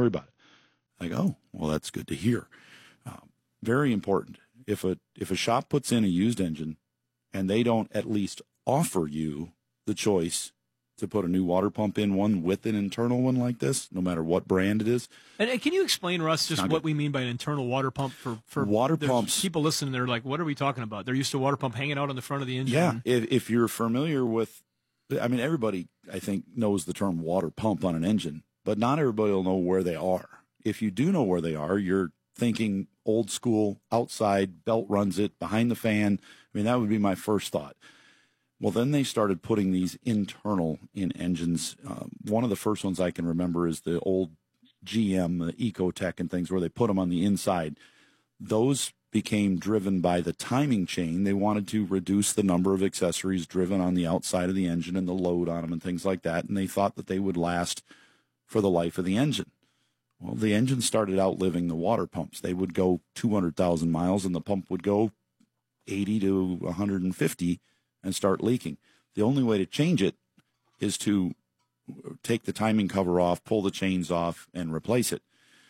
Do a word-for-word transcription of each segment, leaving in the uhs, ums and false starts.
worry about it. I go, oh, well, that's good to hear. Um, very important. If a if a shop puts in a used engine and they don't at least offer you the choice to put a new water pump in, one with an internal one like this, no matter what brand it is. And, and can you explain, Russ, just what good. we mean by an internal water pump? For, for water pumps, people listening, they're like, what are we talking about? They're used to a water pump hanging out on the front of the engine. Yeah, if, if you're familiar with, I mean, everybody, I think, knows the term water pump on an engine, but not everybody will know where they are. If you do know where they are, you're thinking old school, outside, belt runs it, behind the fan. I mean, that would be my first thought. Well, then they started putting these internal in engines. Um, one of the first ones I can remember is the old G M, the Ecotech and things where they put them on the inside. Those became driven by the timing chain. They wanted to reduce the number of accessories driven on the outside of the engine and the load on them and things like that. And they thought that they would last for the life of the engine. Well, the engine started outliving the water pumps. They would go two hundred thousand miles and the pump would go eighty to one hundred fifty and start leaking. The only way to change it is to take the timing cover off, pull the chains off, and replace it.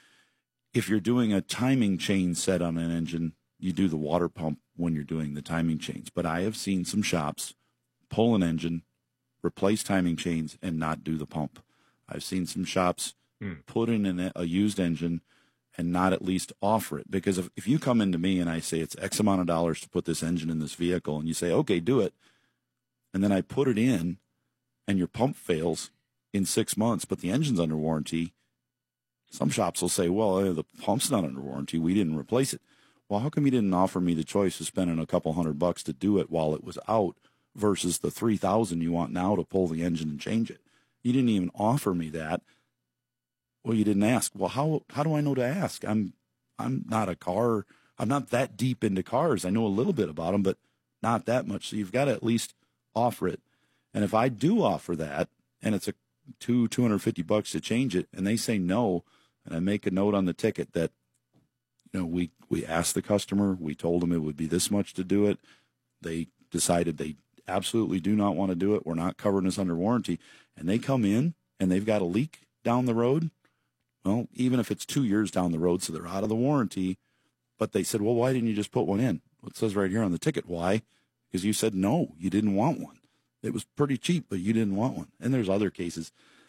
If you're doing a timing chain set on an engine, you do the water pump when you're doing the timing chains. But I have seen some shops pull an engine, replace timing chains, and not do the pump. I've seen some shops mm. put in an, a used engine and not at least offer it. Because if, if you come into me and I say it's X amount of dollars to put this engine in this vehicle, and you say, okay, do it, and then I put it in and your pump fails in six months, but the engine's under warranty, some shops will say, well, the pump's not under warranty, we didn't replace it. Well, how come you didn't offer me the choice of spending a couple hundred bucks to do it while it was out versus the three thousand you want now to pull the engine and change it? You didn't even offer me that. Well, you didn't ask. Well, how how do I know to ask? I'm I'm not a car. I'm not that deep into cars. I know a little bit about them, but not that much. So you've got to at least offer it. And if I do offer that, and it's a two two hundred fifty bucks to change it, and they say no, and I make a note on the ticket that, you know, we we asked the customer, we told them it would be this much to do it. They decided they absolutely do not want to do it. We're not covering this under warranty, and they come in and they've got a leak down the road. Well, even if it's two years down the road, so they're out of the warranty, but they said, well, why didn't you just put one in? Well, it says right here on the ticket. Why? Because you said no, you didn't want one. It was pretty cheap, but you didn't want one. And there's other cases.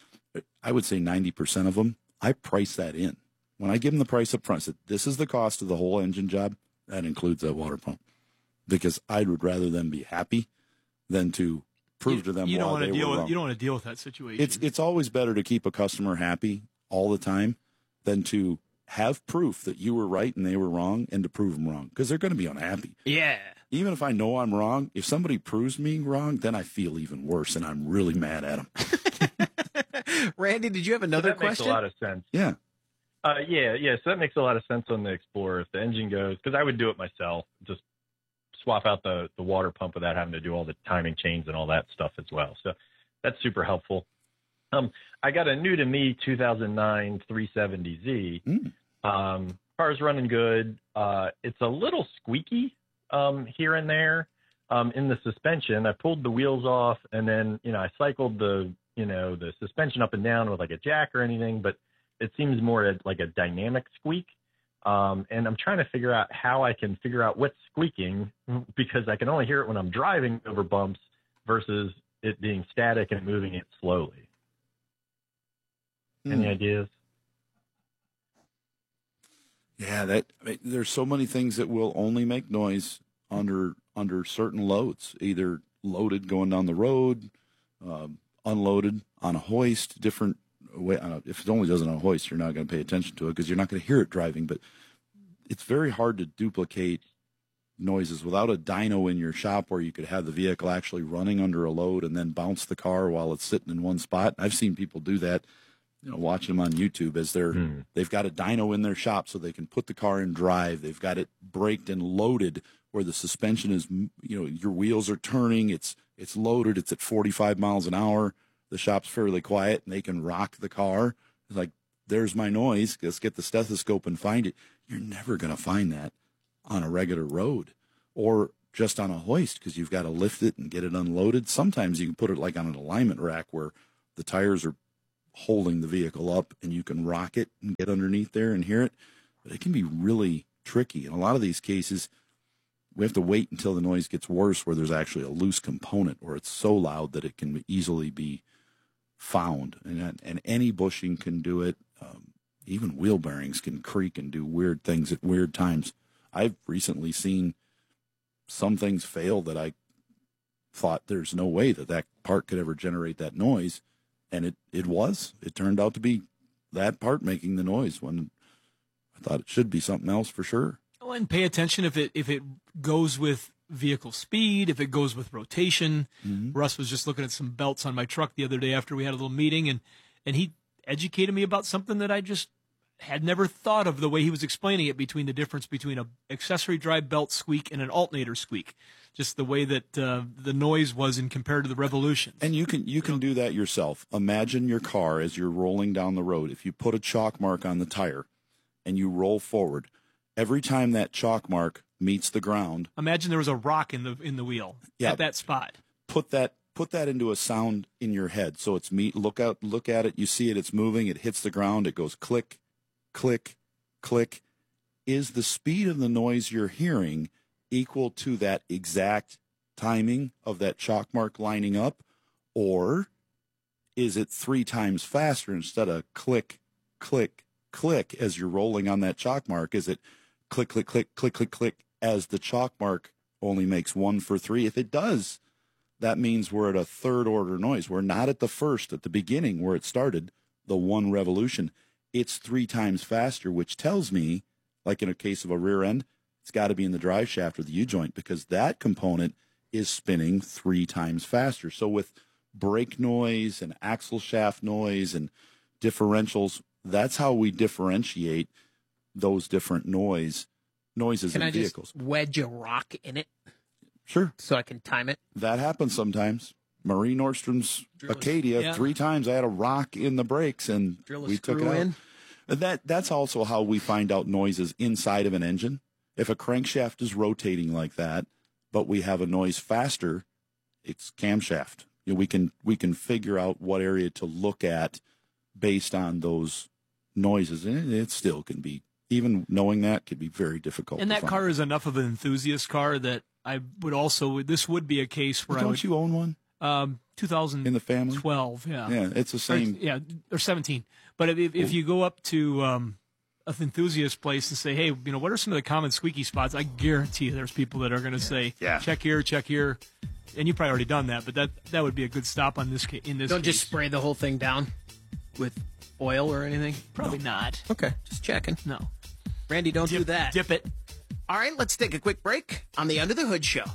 I would say ninety percent of them, I price that in. When I give them the price up front, I said, this is the cost of the whole engine job. That includes that water pump. Because I would rather them be happy than to prove you, to them you don't why want to they deal were with wrong. You don't want to deal with that situation. It's it's always better to keep a customer happy all the time than to have proof that you were right and they were wrong and to prove them wrong, because they're going to be unhappy. Yeah. Even if I know I'm wrong, if somebody proves me wrong, then I feel even worse and I'm really mad at them. Randy, did you have another that question? Makes a lot of sense. Yeah. Uh, yeah, yeah. So that makes a lot of sense on the Explorer. If the engine goes, because I would do it myself, just swap out the, the water pump without having to do all the timing chains and all that stuff as well. So that's super helpful. Um, I got a new to me two thousand nine three seventy Z. Mm. Um, car's running good. Uh, it's a little squeaky um, here and there um, in the suspension. I pulled the wheels off, and then you know I cycled the you know the suspension up and down with like a jack or anything, but it seems more like a dynamic squeak. Um, and I'm trying to figure out how I can figure out what's squeaking, because I can only hear it when I'm driving over bumps versus it being static and moving it slowly. Any Mm. ideas? Yeah, that I mean, there's so many things that will only make noise under under certain loads, either loaded going down the road, um, unloaded on a hoist, different way. On a, if it only does it on a hoist, you're not going to pay attention to it because you're not going to hear it driving. But it's very hard to duplicate noises without a dyno in your shop where you could have the vehicle actually running under a load and then bounce the car while it's sitting in one spot. I've seen people do that. You know, watching them on YouTube as they're, mm. they've got a dyno in their shop so they can put the car in drive. They've got it braked and loaded where the suspension is, you know, your wheels are turning. It's, it's loaded. It's at forty-five miles an hour. The shop's fairly quiet and they can rock the car. It's like, there's my noise. Let's get the stethoscope and find it. You're never going to find that on a regular road or just on a hoist because you've got to lift it and get it unloaded. Sometimes you can put it like on an alignment rack where the tires are holding the vehicle up, and you can rock it and get underneath there and hear it. But it can be really tricky. In a lot of these cases, we have to wait until the noise gets worse where there's actually a loose component or it's so loud that it can easily be found. And, and any bushing can do it. Um, even wheel bearings can creak and do weird things at weird times. I've recently seen some things fail that I thought there's no way that that part could ever generate that noise. And it, it was. It turned out to be that part making the noise when I thought it should be something else for sure. Oh, and pay attention if it if it goes with vehicle speed, if it goes with rotation. Mm-hmm. Russ was just looking at some belts on my truck the other day after we had a little meeting, and, and he educated me about something that I just had never thought of the way he was explaining it, between the difference between a accessory drive belt squeak and an alternator squeak. Just the way that uh, the noise was in compared to the revolutions. And you can you can do that yourself. Imagine your car as you're rolling down the road. If you put a chalk mark on the tire and you roll forward, every time that chalk mark meets the ground, imagine there was a rock in the in the wheel yeah, at that spot. Put that put that into a sound in your head. So it's me. Look out. Look at it. You see it. It's moving. It hits the ground. It goes click, click, click. Is the speed of the noise you're hearing equal to that exact timing of that chalk mark lining up, or is it three times faster instead of click, click, click as you're rolling on that chalk mark? Is it click, click, click, click, click, click as the chalk mark only makes one for three? If it does, that means we're at a third order noise. We're not at the first, at the beginning where it started, the one revolution. It's three times faster, which tells me, like in a case of a rear end, it's got to be in the drive shaft or the U-joint, because that component is spinning three times faster. So with brake noise and axle shaft noise and differentials, that's how we differentiate those different noise noises Can in I vehicles. Just wedge a rock in it? Sure. So I can time it? That happens sometimes. Marie Nordstrom's Drill a- Acadia, yeah. three times I had a rock in the brakes and Drill a we took it screw out. in? That That's also how we find out noises inside of an engine. If a crankshaft is rotating like that, but we have a noise faster, it's camshaft. You know, we can we can figure out what area to look at based on those noises, and it still can be, even knowing that, could be very difficult. And to that find. car is enough of an enthusiast car that I would also, this would be a case where Don't I would. you own one? Um, two thousand in the family? twelve, yeah. Yeah, it's the same. Or, yeah, or seventeen. But if, if you go up to um, an enthusiast place and say, hey, you know, what are some of the common squeaky spots? I guarantee you there's people that are going to say, Yeah. check here, check here. And you've probably already done that, but that, that would be a good stop on this ca- in this Don't case. just spray the whole thing down with oil or anything? Probably not. Okay, just checking. No. Randy, don't Dip, do that. Dip it. All right, let's take a quick break on the Under the Hood Show.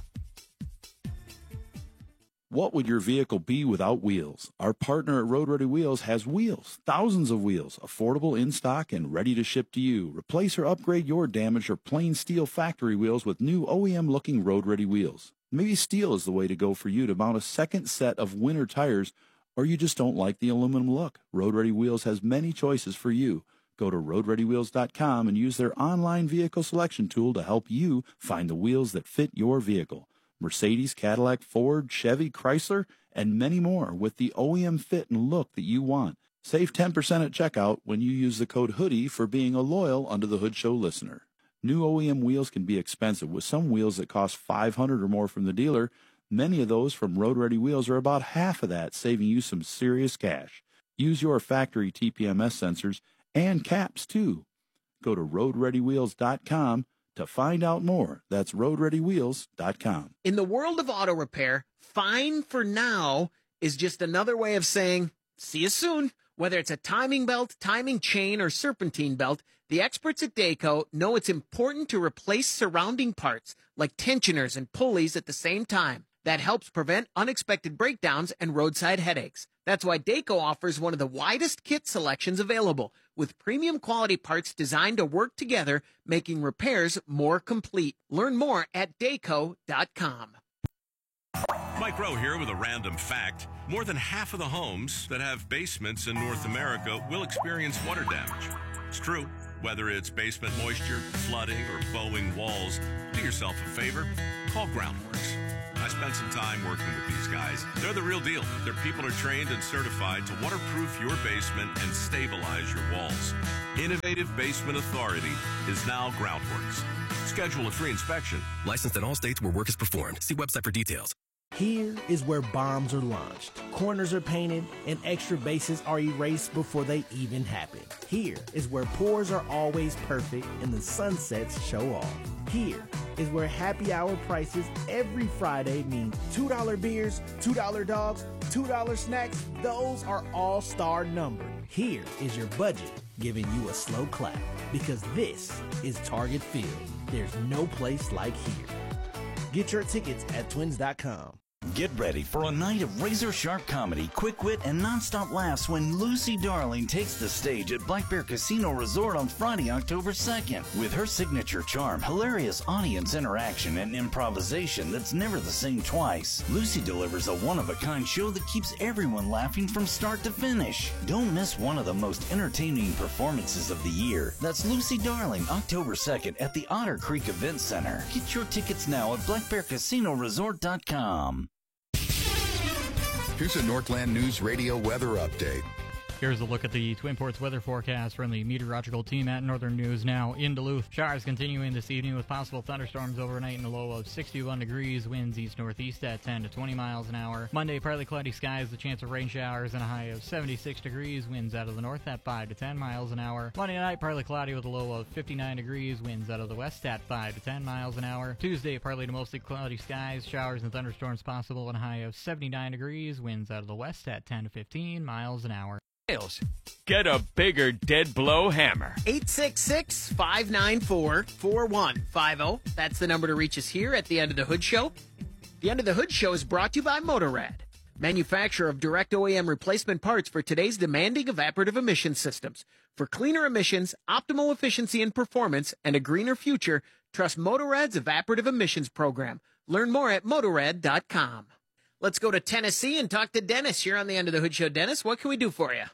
What would your vehicle be without wheels? Our partner at Road Ready Wheels has wheels, thousands of wheels, affordable in stock and ready to ship to you. Replace or upgrade your damaged or plain steel factory wheels with new O E M-looking Road Ready wheels. Maybe steel is the way to go for you to mount a second set of winter tires, or you just don't like the aluminum look. Road Ready Wheels has many choices for you. Go to road ready wheels dot com and use their online vehicle selection tool to help you find the wheels that fit your vehicle. Mercedes, Cadillac, Ford, Chevy, Chrysler, and many more with the O E M fit and look that you want. Save ten percent at checkout when you use the code HOODIE for being a loyal Under the Hood Show listener. New O E M wheels can be expensive, with some wheels that cost five hundred dollars or more from the dealer. Many of those from Road Ready Wheels are about half of that, saving you some serious cash. Use your factory T P M S sensors and caps, too. Go to road ready wheels dot com to find out more. That's road ready wheels dot com. In the world of auto repair, fine for now is just another way of saying, see you soon. Whether it's a timing belt, timing chain, or serpentine belt, the experts at Dayco know it's important to replace surrounding parts like tensioners and pulleys at the same time. That helps prevent unexpected breakdowns and roadside headaches. That's why Dayco offers one of the widest kit selections available, with premium quality parts designed to work together, making repairs more complete. Learn more at Dayco dot com. Mike Rowe here with a random fact. More than half of the homes that have basements in North America will experience water damage. It's true. Whether it's basement moisture, flooding, or bowing walls, do yourself a favor. Call Groundworks. I spent spent some time working with these guys. They're the real deal. Their people are trained and certified to waterproof your basement and stabilize your walls. Innovative Basement Authority is now Groundworks. Schedule a free inspection. Licensed in all states where work is performed. See website for details. Here is where bombs are launched, corners are painted, and extra bases are erased before they even happen. Here is where pours are always perfect and the sunsets show off. Here is where happy hour prices every Friday means two dollar beers, two dollar dogs, two dollar snacks. Those are all star numbered. Here is your budget giving you a slow clap because this is Target Field. There's no place like here. Get your tickets at twins dot com. Get ready for a night of razor-sharp comedy, quick wit, and nonstop laughs when Lucy Darling takes the stage at Black Bear Casino Resort on Friday, October second. With her signature charm, hilarious audience interaction, and improvisation that's never the same twice, Lucy delivers a one-of-a-kind show that keeps everyone laughing from start to finish. Don't miss one of the most entertaining performances of the year. That's Lucy Darling, October second at the Otter Creek Event Center. Get your tickets now at black bear casino resort dot com. Here's a Northland News Radio weather update. Here's a look at the Twin Ports weather forecast from the meteorological team at Northern News now in Duluth. Showers continuing this evening with possible thunderstorms overnight in a low of sixty-one degrees. Winds east-northeast at ten to twenty miles an hour. Monday, partly cloudy skies, the chance of rain showers and a high of seventy-six degrees. Winds out of the north at five to ten miles an hour. Monday night, partly cloudy with a low of fifty-nine degrees. Winds out of the west at five to ten miles an hour. Tuesday, partly to mostly cloudy skies, showers and thunderstorms possible and a high of seventy-nine degrees. Winds out of the west at ten to fifteen miles an hour. Get a bigger dead blow hammer. eight six six, five nine four, four one five zero. That's the number to reach us here at the End of the Hood Show. The End of the Hood Show is brought to you by Motorrad, manufacturer of direct O E M replacement parts for today's demanding evaporative emission systems. For cleaner emissions, optimal efficiency and performance, and a greener future, trust Motorrad's evaporative emissions program. Learn more at motorrad dot com. Let's go to Tennessee and talk to Dennis here on the End of the Hood Show. Dennis, what can we do for you?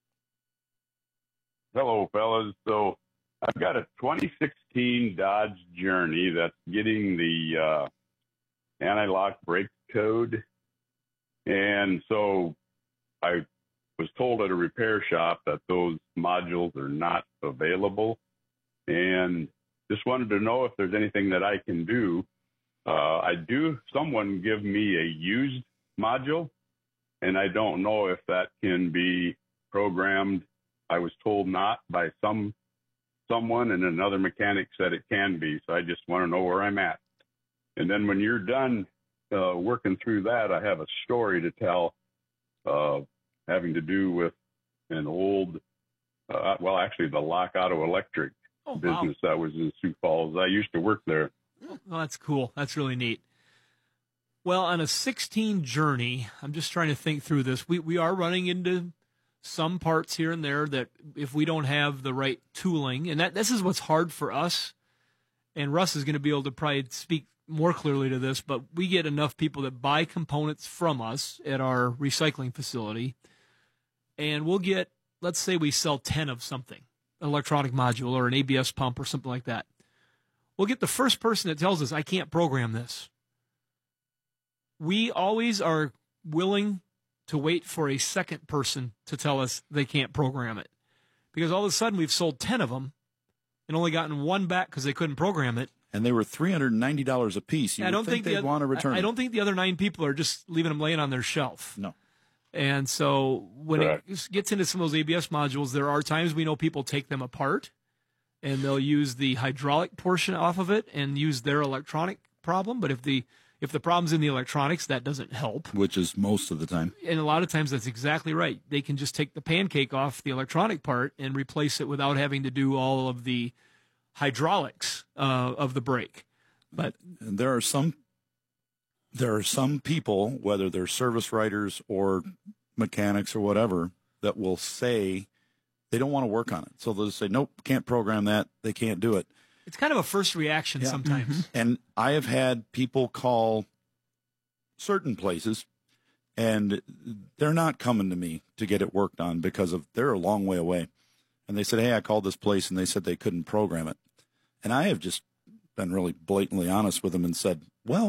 Hello, fellas. So I've got a twenty sixteen Dodge Journey that's getting the uh, anti-lock brake code. And so I was told at a repair shop that those modules are not available. And just wanted to know if there's anything that I can do. Uh, I do, someone give me a used module, and I don't know if that can be programmed. I was told not by some someone, and another mechanic said it can be. So I just want to know where I'm at. And then when you're done uh, working through that, I have a story to tell uh, having to do with an old, uh, well, actually the Lock Auto Electric oh, business wow. that was in Sioux Falls. I used to work there. Oh, that's cool. That's really neat. Well, on a sixteen Journey, I'm just trying to think through this. We we are running into some parts here and there that if we don't have the right tooling, and that this is what's hard for us, and Russ is going to be able to probably speak more clearly to this, but we get enough people that buy components from us at our recycling facility, and we'll get, let's say we sell ten of something, an electronic module or an A B S pump or something like that. We'll get the first person that tells us, I can't program this. We always are willing to wait for a second person to tell us they can't program it. Because all of a sudden we've sold ten of them and only gotten one back because they couldn't program it. And they were three hundred ninety dollars a piece. You I would don't think, think they'd the, want to return I, I them. don't think the other nine people are just leaving them laying on their shelf. No. And so when Correct. it gets into some of those A B S modules, there are times we know people take them apart and they'll use the hydraulic portion off of it and use their electronic problem. But if the if the problem's in the electronics, that doesn't help. Which is most of the time. And a lot of times that's exactly right. They can just take the pancake off the electronic part and replace it without having to do all of the hydraulics uh, of the brake. But and there are some there are some people, whether they're service writers or mechanics or whatever, that will say they don't want to work on it. So they'll say, nope, can't program that. They can't do it. It's kind of a first reaction Yeah. sometimes. Mm-hmm. And I have had people call certain places, and they're not coming to me to get it worked on because of they're a long way away. And they said, hey, I called this place, and they said they couldn't program it. And I have just been really blatantly honest with them and said, well,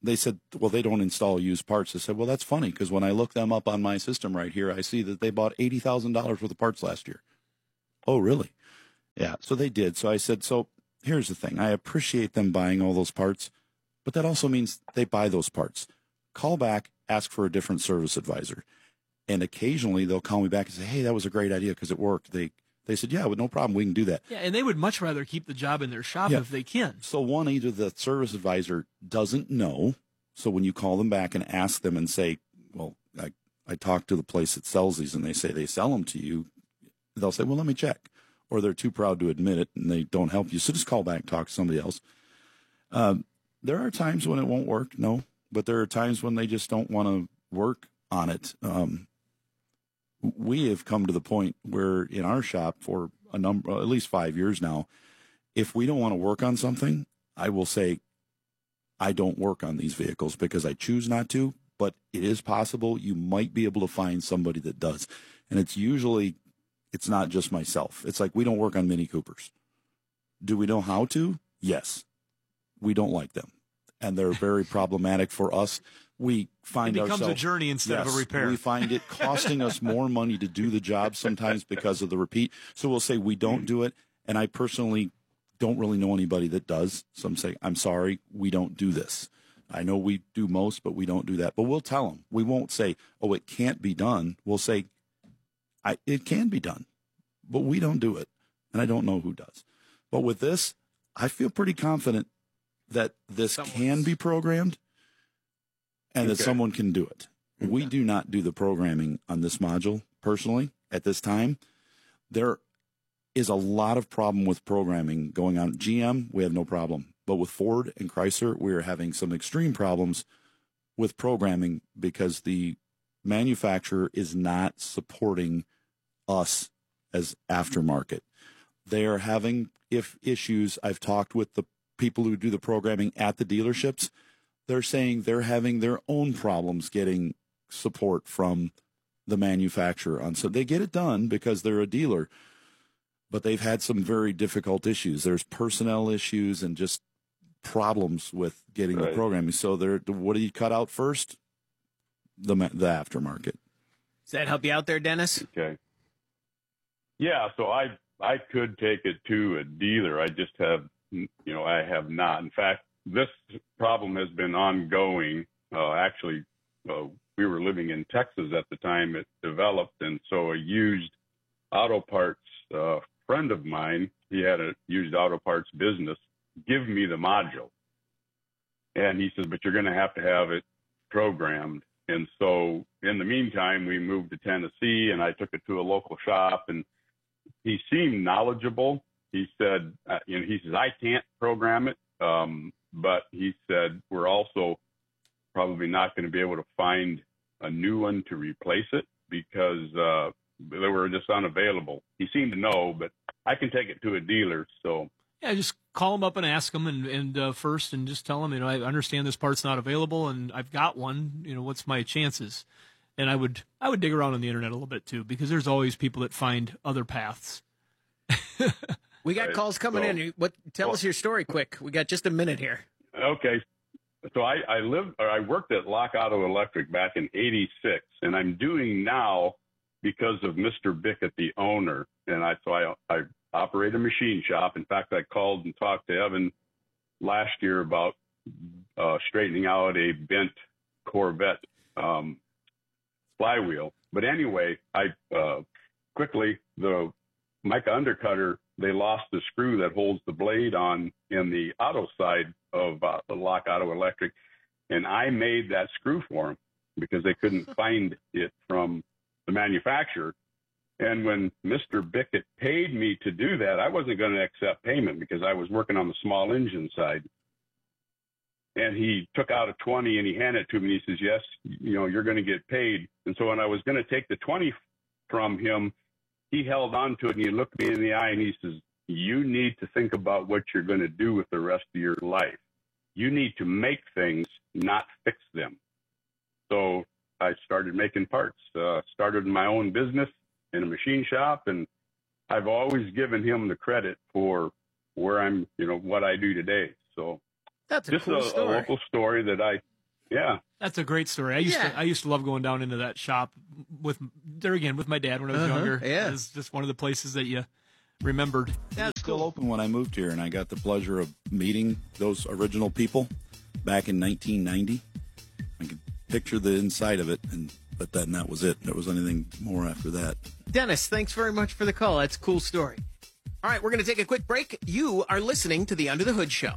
they said, well, they don't install used parts. I said, well, that's funny because when I look them up on my system right here, I see that they bought eighty thousand dollars worth of parts last year. Oh, really? Yeah, so they did. So I said, so here's the thing. I appreciate them buying all those parts, but that also means they buy those parts. Call back, ask for a different service advisor. And occasionally they'll call me back and say, hey, that was a great idea because it worked. They they said, yeah, well, no problem. We can do that. Yeah, and they would much rather keep the job in their shop Yeah. if they can. So one, either the service advisor doesn't know. So when you call them back and ask them and say, well, I, I talked to the place that sells these and they say they sell them to you, they'll say, well, let me check. Or they're too proud to admit it and they don't help you. So just call back and talk to somebody else. Um, there are times when it won't work, no, but there are times when they just don't want to work on it. Um, we have come to the point where in our shop for a number, at least five years now, if we don't want to work on something, I will say, I don't work on these vehicles because I choose not to, but it is possible you might be able to find somebody that does. And it's usually, it's not just myself. It's like we don't work on Mini Coopers. Do we know how to? Yes. We don't like them. And they're very problematic for us. We find It becomes ourselves, a journey instead yes, of a repair. We find it costing us more money to do the job sometimes because of the repeat. So we'll say we don't do it. And I personally don't really know anybody that does. So I'm saying, I'm sorry, we don't do this. I know we do most, but we don't do that. But we'll tell them. We won't say, oh, it can't be done. We'll say, I, it can be done, but we don't do it. And I don't know who does. But with this, I feel pretty confident that this Someone's... can be programmed and Okay. that someone can do it. Okay. We do not do the programming on this module personally at this time. There is a lot of problem with programming going on. G M, we have no problem. But with Ford and Chrysler, we are having some extreme problems with programming because the manufacturer is not supporting us as aftermarket. They are having if issues. I've talked with the people who do the programming at the dealerships. They're saying they're having their own problems getting support from the manufacturer on. So they get it done because they're a dealer, but they've had some very difficult issues. There's personnel issues and just problems with getting Right. the programming. So they're, what do you cut out first? The ma- the aftermarket. Does that help you out there, Dennis? Okay. Yeah, so I I could take it to a dealer. I just have, you know, I have not. In fact, this problem has been ongoing. Uh, actually, uh, we were living in Texas at the time it developed, and so a used auto parts uh, friend of mine, he had a used auto parts business, give me the module. And he says, but you're going to have to have it programmed. And so in the meantime, we moved to Tennessee, and I took it to a local shop, and he seemed knowledgeable. He said, uh, you know, he says, I can't program it. Um, but he said, we're also probably not going to be able to find a new one to replace it because uh, they were just unavailable. He seemed to know, but I can take it to a dealer. So Yeah, just call them up and ask them, and, and uh, first, and just tell them, you know, I understand this part's not available, and I've got one. You know, what's my chances? And I would, I would dig around on the internet a little bit too, because there's always people that find other paths. We got Right. calls coming So- in. What? Tell well- us your story quick. We got just a minute here. Okay. So I, I lived, or I worked at Lock Auto Electric back in eighty-six, and I'm doing now because of Mister Bickett, the owner. And I, so I, I operate a machine shop. In fact, I called and talked to Evan last year about uh, straightening out a bent Corvette um, flywheel. But anyway, I uh, quickly, the Mica undercutter, they lost the screw that holds the blade on in the auto side of uh, the Lock Auto Electric. And I made that screw for them because they couldn't find it from the manufacturer. And when Mister Bickett paid me to do that, I wasn't going to accept payment because I was working on the small engine side. And he took out a twenty and he handed it to me. He says, yes, you know, you're going to get paid. And so when I was going to take the twenty from him, he held on to it and he looked me in the eye and he says, you need to think about what you're going to do with the rest of your life. You need to make things, not fix them. So I started making parts, uh, started my own business in a machine shop. And I've always given him the credit for where I'm, you know, what I do today. So That's a just cool a, story. a local story that I, Yeah. That's a great story. I used Yeah. to I used to love going down into that shop with there again with my dad when I was Uh-huh, younger. yeah. It was just one of the places that you remembered. It's still open when I moved here, and I got the pleasure of meeting those original people back in nineteen ninety. I could picture the inside of it, and but then that was it. There was anything more after that. Dennis, thanks very much for the call. That's a cool story. All right, we're going to take a quick break. You are listening to the Under the Hood Show.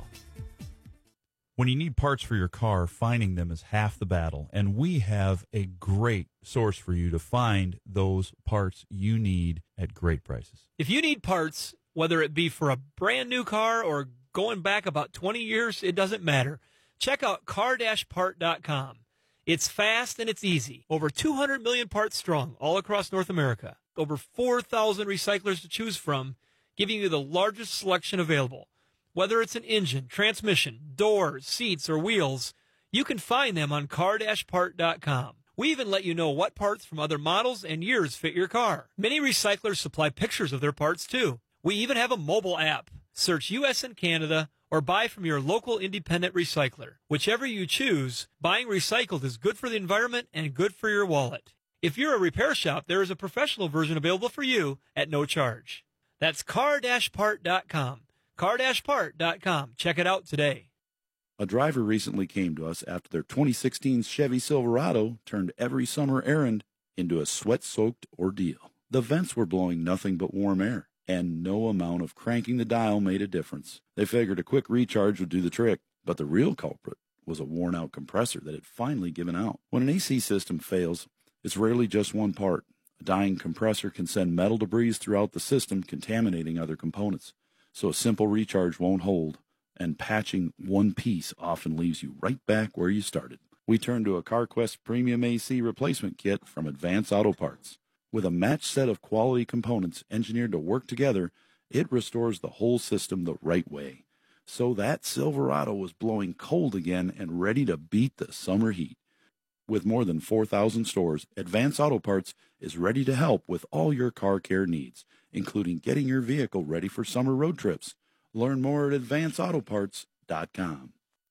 When you need parts for your car, finding them is half the battle, and we have a great source for you to find those parts you need at great prices. If you need parts, whether it be for a brand new car or going back about twenty years, it doesn't matter. Check out car dash part dot com. It's fast and it's easy. Over two hundred million parts strong all across North America. Over four thousand recyclers to choose from, giving you the largest selection available. Whether it's an engine, transmission, doors, seats, or wheels, you can find them on car dash part dot com. We even let you know what parts from other models and years fit your car. Many recyclers supply pictures of their parts, too. We even have a mobile app. Search U S and Canada or buy from your local independent recycler. Whichever you choose, buying recycled is good for the environment and good for your wallet. If you're a repair shop, there is a professional version available for you at no charge. That's car dash part dot com. car dash part dot com. Check it out today. A driver recently came to us after their twenty sixteen Chevy Silverado turned every summer errand into a sweat-soaked ordeal. The vents were blowing nothing but warm air, and no amount of cranking the dial made a difference. They figured a quick recharge would do the trick, but the real culprit was a worn-out compressor that had finally given out. When an A C system fails, it's rarely just one part. A dying compressor can send metal debris throughout the system, contaminating other components. So a simple recharge won't hold, and patching one piece often leaves you right back where you started. We turn to a CarQuest Premium A C replacement kit from Advance Auto Parts. With a matched set of quality components engineered to work together, it restores the whole system the right way. So that Silverado was blowing cold again and ready to beat the summer heat. With more than four thousand stores, Advance Auto Parts is ready to help with all your car care needs, including getting your vehicle ready for summer road trips. Learn more at advance auto parts dot com.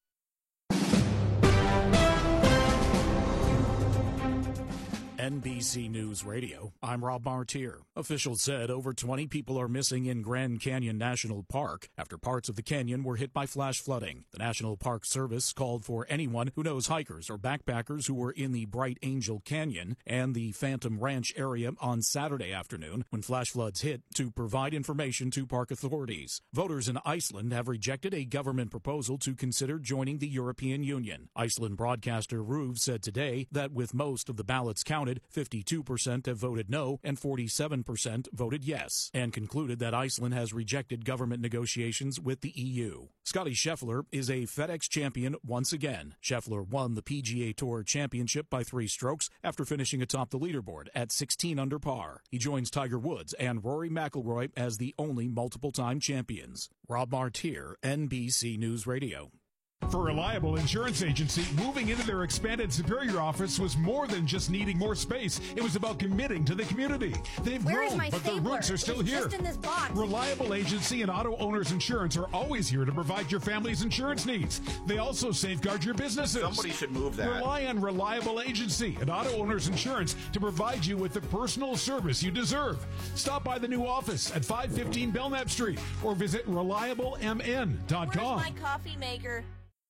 N B C News Radio, I'm Rob Martier. Officials said over twenty people are missing in Grand Canyon National Park after parts of the canyon were hit by flash flooding. The National Park Service called for anyone who knows hikers or backpackers who were in the Bright Angel Canyon and the Phantom Ranch area on Saturday afternoon when flash floods hit to provide information to park authorities. Voters in Iceland have rejected a government proposal to consider joining the European Union. Iceland broadcaster RÚV said today that with most of the ballots counted, fifty-two percent have voted no and forty-seven percent voted yes, and concluded that Iceland has rejected government negotiations with the E U. Scotty Scheffler is a FedEx champion once again. Scheffler won the P G A Tour Championship by three strokes after finishing atop the leaderboard at sixteen under par. He joins Tiger Woods and Rory McIlroy as the only multiple-time champions. Rob Martier, N B C News Radio. For Reliable Insurance Agency, moving into their expanded Superior office was more than just needing more space. It was about committing to the community. They've Where grown, is my but their stapler? roots are still It's here. just in this box. Reliable Agency and Auto Owners Insurance are always here to provide your family's insurance needs. They also safeguard your businesses. Somebody should move that. Rely on Reliable Agency and Auto Owners Insurance to provide you with the personal service you deserve. Stop by the new office at five fifteen Belknap Street or visit reliable m n dot com. Where's my coffee maker?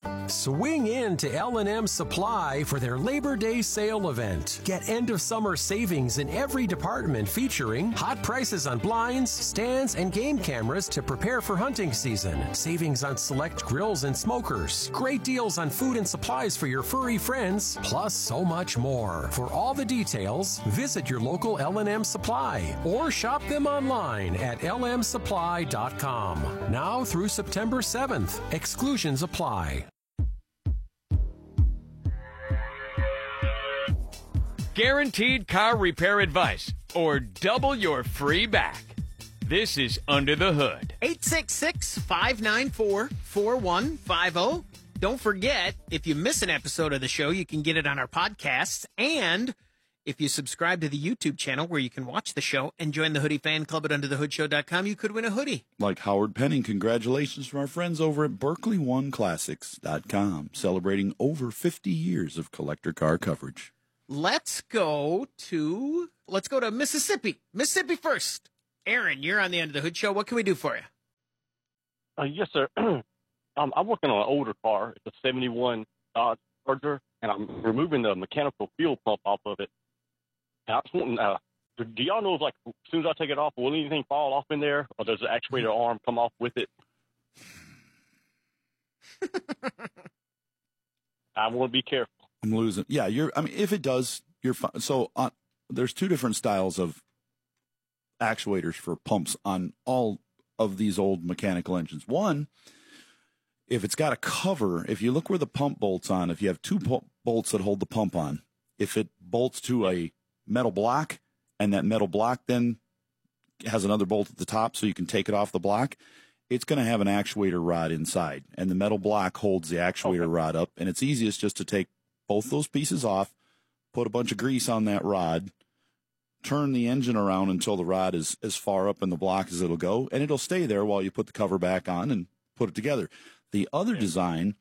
Swing in to L and M Supply for their Labor Day sale event. Get end-of-summer savings in every department featuring hot prices on blinds, stands, and game cameras to prepare for hunting season. Savings on select grills and smokers. Great deals on food and supplies for your furry friends, plus so much more. For all the details, visit your local L and M Supply or shop them online at l m supply dot com. Now through September seventh. Exclusions apply. Guaranteed car repair advice or double your free back. This is Under the Hood. eight six six, five nine four, four one five zero. Don't forget, if you miss an episode of the show, you can get it on our podcasts. And if you subscribe to the YouTube channel where you can watch the show and join the Hoodie Fan Club at under the hood show dot com, you could win a hoodie. Like Howard Penning, congratulations from our friends over at Berkeley One Classics dot com, celebrating over fifty years of collector car coverage. Let's go to let's go to Mississippi. Mississippi first. Aaron, you're on the End of the Hood Show. What can we do for you? Uh, yes, sir. um, I'm working on an older car. It's a seventy-one Dodge Charger, and I'm removing the mechanical fuel pump off of it. And I was wanting, uh, do y'all know if, like, as soon as I take it off, will anything fall off in there, or does the actuator arm come off with it? I want to be careful. I'm losing. Yeah, you're. I mean, if it does, you're fine. So uh, there's two different styles of actuators for pumps on all of these old mechanical engines. One, if it's got a cover, if you look where the pump bolts on, if you have two po- bolts that hold the pump on, if it bolts to a metal block and that metal block then has another bolt at the top so you can take it off the block, it's going to have an actuator rod inside, and the metal block holds the actuator okay. rod up, and it's easiest just to take both those pieces off, put a bunch of grease on that rod, turn the engine around until the rod is as far up in the block as it'll go, and it'll stay there while you put the cover back on and put it together. The other design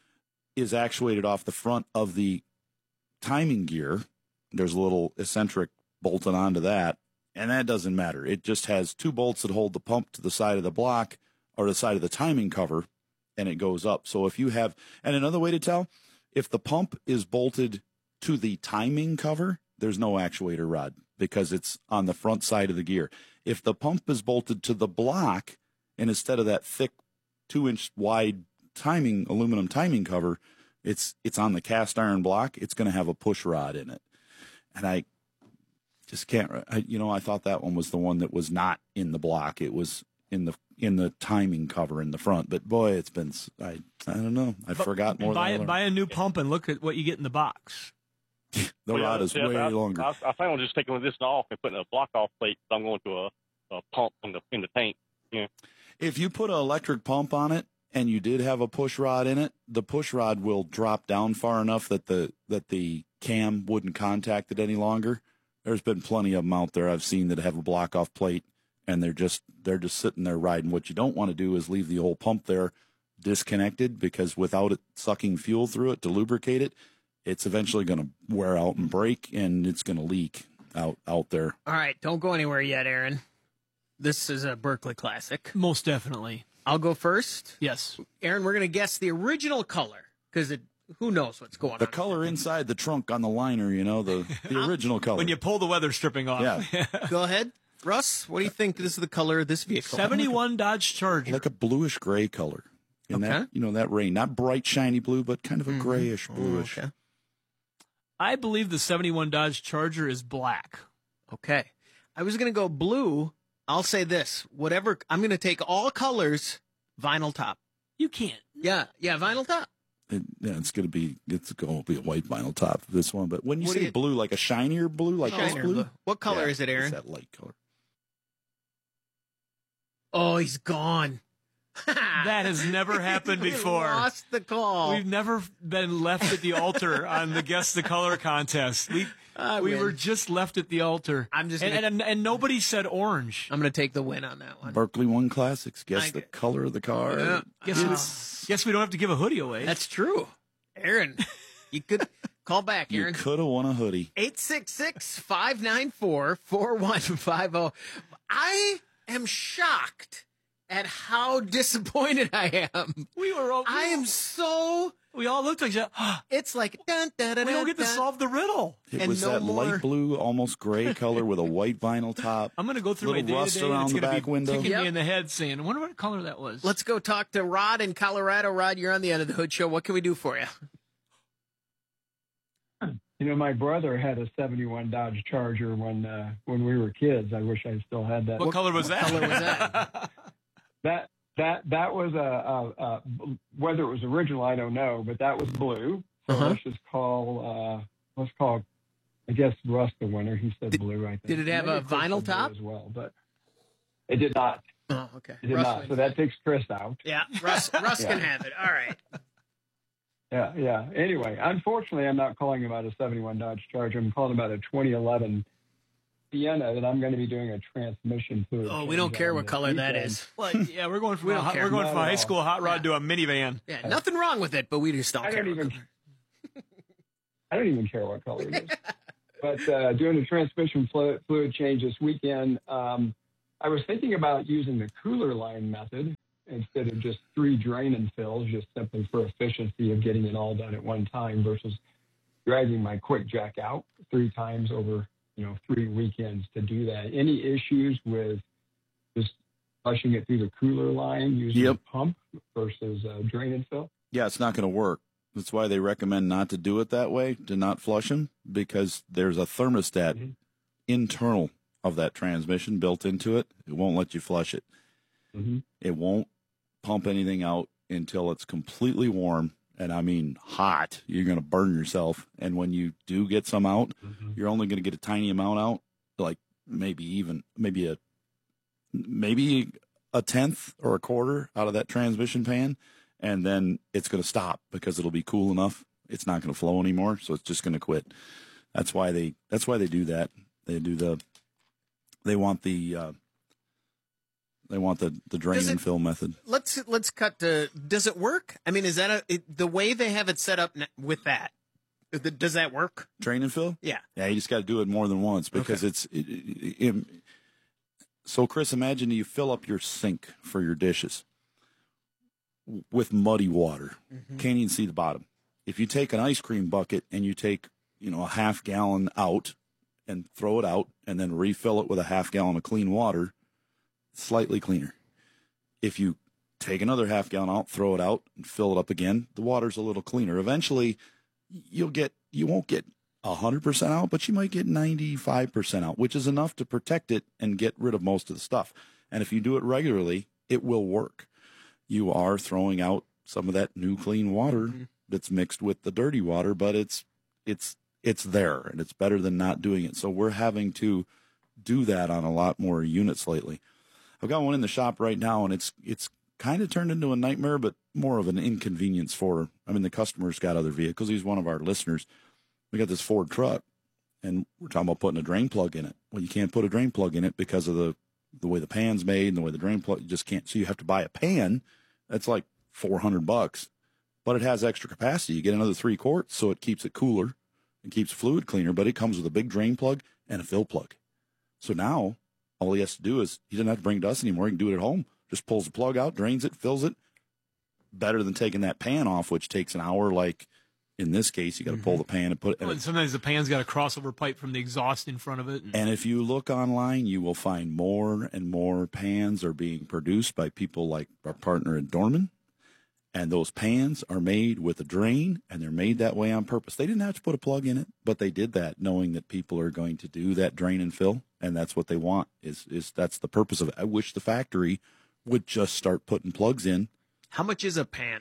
is actuated off the front of the timing gear. There's a little eccentric bolted onto that, and that doesn't matter. It just has two bolts that hold the pump to the side of the block or the side of the timing cover, and it goes up. So if you have, and another way to tell, if the pump is bolted to the timing cover, there's no actuator rod because it's on the front side of the gear. If the pump is bolted to the block, and instead of that thick two-inch wide timing aluminum timing cover, it's it's on the cast iron block, it's going to have a push rod in it. And I just can't, I, you know, I thought that one was the one that was not in the block. It was in the in the timing cover in the front. But boy, it's been, I I don't know. I forgot more buy, than I learned. Buy a new pump and look at what you get in the box. The well, rod yeah, is yeah, way I, longer. I, I plan on just taking this off and putting a block off plate. So I'm going to a, a pump in the in the tank. Yeah. If you put an electric pump on it and you did have a push rod in it, the push rod will drop down far enough that the that the cam wouldn't contact it any longer. There's been plenty of them out there I've seen that have a block off plate, and they're just they're just sitting there riding. What you don't want to do is leave the whole pump there disconnected, because without it sucking fuel through it to lubricate it, it's eventually going to wear out and break, and it's going to leak out out there. All right, don't go anywhere yet, Aaron. This is a Berkeley classic. Most definitely. I'll go first. Yes. Aaron, we're going to guess the original color, because it who knows what's going the on. The color inside the trunk on the liner, you know, the, the original color. When you pull the weather stripping off. Yeah. Go ahead. Russ, what do you think this is the color of this vehicle? seventy-one Dodge Charger. Like a bluish gray color. In okay. that, you know, that rain. Not bright, shiny blue, but kind of a mm-hmm. grayish, bluish. Oh, okay. I believe the seventy-one Dodge Charger is black. Okay. I was going to go blue. I'll say this. Whatever. I'm going to take all colors, vinyl top. You can't. Yeah. Yeah, vinyl top. It, yeah, it's going to be it's going to be a white vinyl top for this one. But when you what say you, blue, like a shinier blue, like shinier blue? blue. What color yeah, is it, Aaron? It's that light color. Oh, he's gone. That has never happened before. We lost the call. We've never been left at the altar on the Guess the Color contest. We I we win. were just left at the altar. I'm just and, gonna, and, and nobody said orange. I'm going to take the win on that one. Berkeley One Classics. Guess I, the color of the car. Yeah. Guess, uh, guess we don't have to give a hoodie away. That's true. Aaron, you could call back, Aaron. You could have won a hoodie. eight six six, five nine four, four one five zero. I am shocked at how disappointed I am. We were all, I am so... We all looked like that. It's like... Dun, dun, dun, we don't get to dun. solve the riddle. It and was no that more... light blue, almost gray color with a white vinyl top. I'm going to go through my little rust day-to-day, around and it's the going to back be window. ticking Yep. me in the head saying, I wonder what color that was. Let's go talk to Rod in Colorado. Rod, you're on the End of the Hood Show. What can we do for you? You know, my brother had a seventy-one Dodge Charger when uh, when we were kids. I wish I still had that. What, what color was what that? color was that? that that that was a, a, a whether it was original, I don't know, but that was blue. So Uh-huh. let's just call uh, let's call I guess Russ the winner. He said Did- blue. I think. did it have Maybe a Chris vinyl said blue top? as well? But it did not. Oh, okay. It did Russ not. wins. So that takes Chris out. Yeah, Russ, Russ Yeah. can have it. All right. Yeah, yeah. Anyway, unfortunately, I'm not calling about a seventy-one Dodge Charger. I'm calling about a twenty eleven Sienna that I'm going to be doing a transmission fluid. Oh, we don't care what color that is. Well, yeah, we're going from We a, don't hot- care. we're going Not from a at high all. school hot rod to a minivan. Yeah, nothing wrong with it, but we just don't I care. don't even. I don't even care what color it is. But uh, doing a transmission fluid, fluid change this weekend, um, I was thinking about using the cooler line method instead of just three drain and fills, just simply for efficiency of getting it all done at one time versus dragging my quick jack out three times over, you know, three weekends to do that. Any issues with just flushing it through the cooler line using Yep. a pump versus uh, drain and fill? Yeah, it's not going to work. That's why they recommend not to do it that way, to not flush them, because there's a thermostat Mm-hmm. internal of that transmission built into it. It won't let you flush it. Mm-hmm. It won't pump anything out until it's completely warm, and I mean hot. You're going to burn yourself. And when you do get some out, Mm-hmm. you're only going to get a tiny amount out, like maybe even maybe a maybe a tenth or a quarter out of that transmission pan, and then it's going to stop because it'll be cool enough. It's not going to flow anymore, so it's just going to quit. That's why they that's why they do that. They do the they want the uh, they want the the drain Does it- and fill method. Let's let's cut to. Does it work? I mean, is that a it, the way they have it set up n- with that? th- Does that work? Drain and fill? Yeah. Yeah, you just got to do it more than once because Okay. it's. It, it, it, so, Chris, imagine you fill up your sink for your dishes with muddy water. Mm-hmm. Can't even see the bottom. If you take an ice cream bucket and you take, you know, a half gallon out and throw it out and then refill it with a half gallon of clean water, slightly cleaner. If you take another half gallon out, throw it out, and fill it up again, the water's a little cleaner. Eventually, you'll get you won't get one hundred percent out, but you might get ninety-five percent out, which is enough to protect it and get rid of most of the stuff. And if you do it regularly, it will work. You are throwing out some of that new clean water that's mixed with the dirty water, but it's it's it's there, and it's better than not doing it. So we're having to do that on a lot more units lately. I've got one in the shop right now, and it's it's kind of turned into a nightmare, but more of an inconvenience for, I mean, the customer's got other vehicles. He's one of our listeners. We got this Ford truck, and we're talking about putting a drain plug in it. Well, you can't put a drain plug in it because of the, the way the pan's made and the way the drain plug, you just can't. So you have to buy a pan. That's like four hundred bucks, but it has extra capacity. You get another three quarts, so it keeps it cooler and keeps fluid cleaner, but it comes with a big drain plug and a fill plug. So now all he has to do is, he doesn't have to bring it to us anymore. He can do it at home. Just pulls the plug out, drains it, fills it. Better than taking that pan off, which takes an hour. Like in this case, you got to pull the pan and put it. Oh, and sometimes the pan's got a crossover pipe from the exhaust in front of it. And, And if you look online, you will find more and more pans are being produced by people like our partner at Dorman. And those pans are made with a drain, and they're made that way on purpose. They didn't have to put a plug in it, but they did that knowing that people are going to do that drain and fill, and that's what they want. Is is that's the purpose of it. I wish the factory would just start putting plugs in. How much is a pan?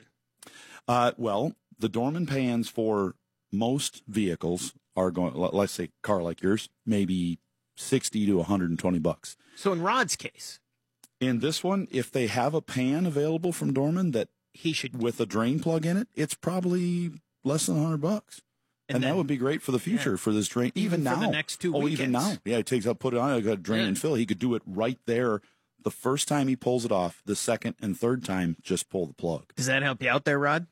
Uh, well, the Dorman pans for most vehicles are going, let- let's say a car like yours, maybe sixty to one hundred twenty bucks. So in Rod's case, In this one, if they have a pan available from Dorman that he should with a drain plug in it, it's probably less than one hundred bucks. And, And that then- would be great for the future, Yeah. for this drain. Even, Even now. for the next two oh, even weekends. now. Yeah, it takes up, put it on, I got drain Yeah. and fill. He could do it right there. The first time he pulls it off, the second and third time, just pull the plug. does that help you out there, Rod?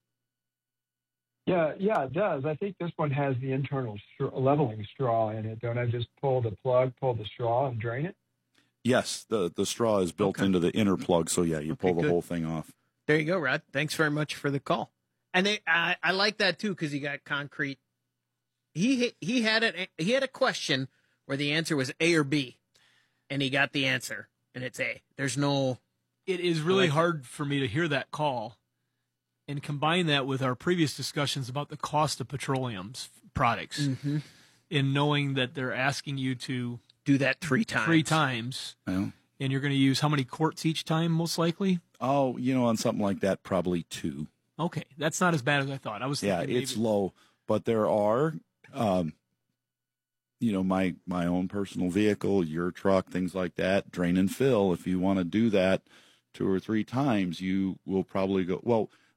Yeah, yeah, it does. I think this one has the internal str- leveling straw in it. Don't I just pull the plug, pull the straw, and drain it? Yes, the, the straw is built into the inner plug, so yeah, you Okay, pull the good. whole thing off. There you go, Rod. Thanks very much for the call. And they, I, I like that too because he got concrete. He he had a he had a question where the answer was A or B, and he got the answer, and it's A. There's no. it is really I like it. hard for me to hear that call and combine that with our previous discussions about the cost of petroleum products, Mm-hmm. in knowing that they're asking you to do that three times. Three times. Yeah. And you're going to use how many quarts each time, most likely? Oh, you know, on something like that, probably two. Okay, that's not as bad as I thought. I was Yeah, thinking it's maybe- low, but there are, um, you know, my my own personal vehicle, your truck, things like that, drain and fill. If you want to do that two or three times, you will probably go. Well, the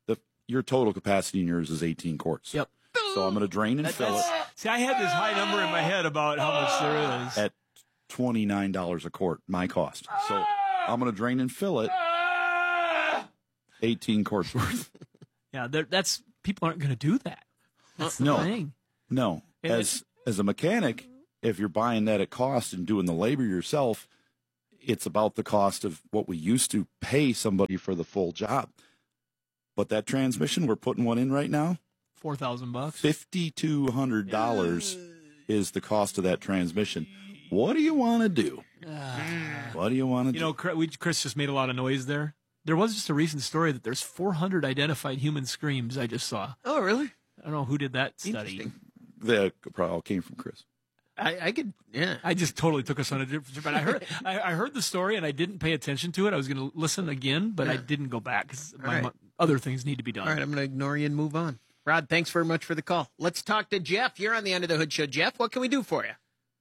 your total capacity in yours is eighteen quarts. Yep. So I'm going to drain and That- fill it that's- See, I had this high number in my head about how much there is. at twenty-nine dollars a quart, my cost. So I'm going to drain and fill it eighteen quarts worth. Yeah, there- that's people aren't going to do that. That's the No. thing. No. And As as a mechanic, if you're buying that at cost and doing the labor yourself, it's about the cost of what we used to pay somebody for the full job. But that transmission, we're putting one in right now, Four thousand bucks. fifty-two hundred dollars is the cost of that transmission. What do you want to do? What do you want to You do? know, Chris we- Chris just made a lot of noise there. There was just a recent story that there's four hundred identified human screams I just saw. Oh, really? I don't know who did that study. That probably all came from Chris. I, I could, yeah. I just totally took us on a different. But I heard, I, I heard the story and I didn't pay attention to it. I was going to listen again, but I Yeah. didn't go back because All right. other things need to be done. All right, I'm going to ignore you and move on. Rod, thanks very much for the call. Let's talk to Jeff. You're on the Under the Hood show. Jeff, what can we do for you?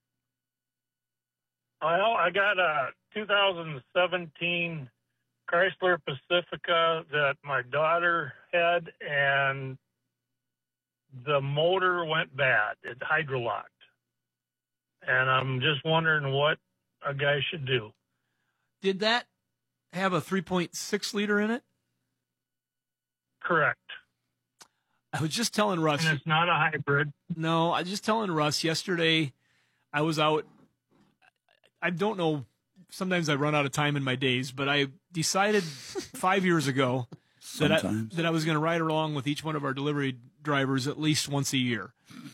Well, I got a two thousand seventeen Chrysler Pacifica that my daughter had, and the motor went bad. It hydrolocked. And I'm just wondering what a guy should do. Did that have a three point six liter in it? Correct. I was just telling Russ. And it's not a hybrid. No, I was just telling Russ yesterday. I was out. I don't know. Sometimes I run out of time in my days, but I decided five years ago that I, Sometimes. that I was going to ride along with each one of our delivery drivers at least once a year,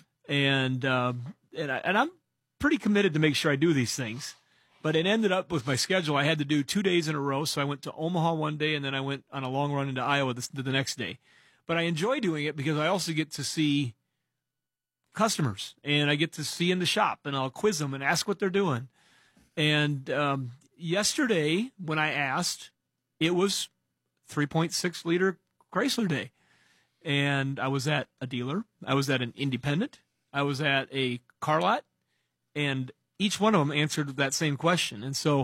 and um, and I, and I'm pretty committed to make sure I do these things. But it ended up with my schedule. I had to do two days in a row, so I went to Omaha one day, and then I went on a long run into Iowa the, the next day. But I enjoy doing it because I also get to see customers, and I get to see in the shop, and I'll quiz them and ask what they're doing. And um, yesterday, when I asked, it was three point six liter Chrysler Day. And I was at a dealer. I was at an independent. I was at a car lot. And each one of them answered that same question. And so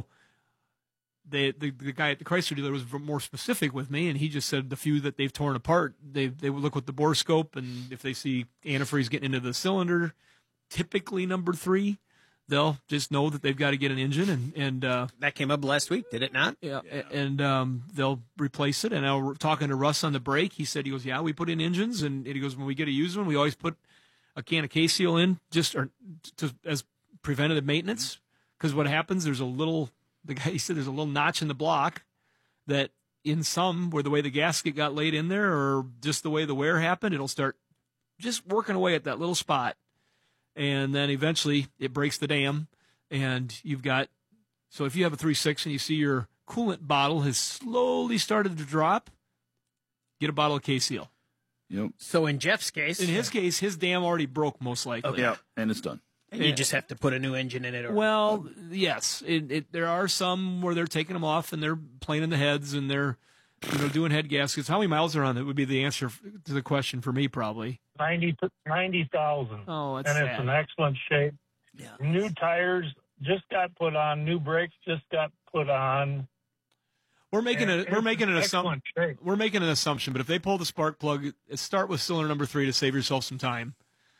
they, the, the guy at the Chrysler dealer was more specific with me, and he just said the few that they've torn apart, they they would look with the bore scope, and if they see antifreeze getting into the cylinder, typically number three, they'll just know that they've got to get an engine, and and uh, that came up last week, did it not? Yeah, and um, they'll replace it. And I was talking to Russ on the break. He said, he goes, yeah, we put in engines, and he goes, when we get a used one, we always put a can of K-Seal in just or to, as preventative maintenance, because what happens, there's a little, the guy he said there's a little notch in the block that in some, where the way the gasket got laid in there or just the way the wear happened, it'll start just working away at that little spot. And then eventually it breaks the dam, and you've got, so if you have a three point six and you see your coolant bottle has slowly started to drop, get a bottle of K-Seal. Yep. So in Jeff's case, In his case, his dam already broke most likely. Okay. Yeah, and it's done. and you just have to put a new engine in it. Or, Well, yes, it, it, there are some where they're taking them off and they're planing the heads and they're, you know, doing head gaskets. How many miles are on it would be the answer to the question for me, probably. ninety thousand. Oh, that's And sad. it's in excellent shape. Yeah. New tires just got put on. New brakes just got put on. We're making And a we're it's making an in assumption. excellent shape. We're making an assumption, but if they pull the spark plug, start with cylinder number three to save yourself some time,